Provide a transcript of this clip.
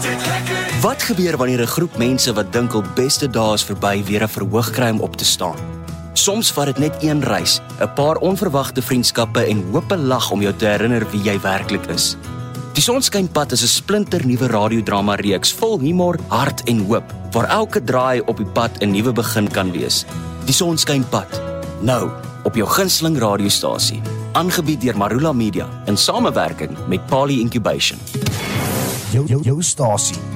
Wat gebeur wanneer 'n groep mense wat dink hul beste dae is verby weer 'n verhoog kry om op te staan? Soms vat dit net een reis, 'n paar onverwagte vriendskappe en hoop 'n lag om jou te herinner wie jy werklik is. Die Sonskynpad is 'n splinternuwe radiodrama reeks vol humor, hart en hoop, waar elke draai op die pad 'n nuwe begin kan wees. Die Sonskynpad, nou op jou gunsteling radiostasie, aangebied deur Marula Media in samewerking met Pali Incubation. Jou stasie